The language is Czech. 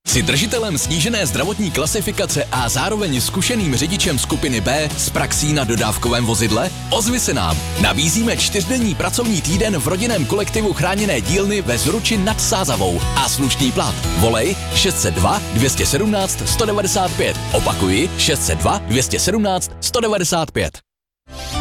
Jsi držitelem snížené zdravotní klasifikace a zároveň zkušeným řidičem skupiny B s praxí na dodávkovém vozidle? Ozvi se nám. Nabízíme 4denní pracovní týden v rodinném kolektivu Chráněné dílny ve Zruči nad Sázavou a slušný plat. Volej 602 217 195. Opakuji 602 217 195.